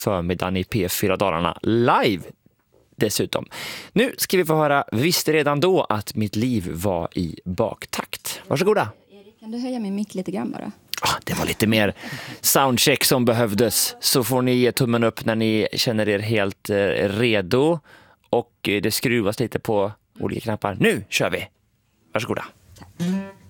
förmiddagen i P4 Dalarna live dessutom. Nu ska vi få höra Visste redan då att mitt liv var i baktakt. Varsågoda. Erik, kan du höja min mick lite grann bara? Det var lite mer soundcheck som behövdes. Så får ni ge tummen upp när ni känner er helt redo. Och det skruvas lite på olika knappar. Nu kör vi! Varsågoda. Tack.